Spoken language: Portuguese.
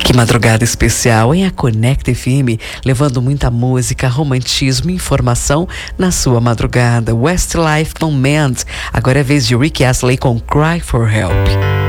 Que madrugada especial, em a Conecta FM, levando muita música, romantismo e informação na sua madrugada. Westlife Moment. Agora é vez de Rick Astley com Cry for Help.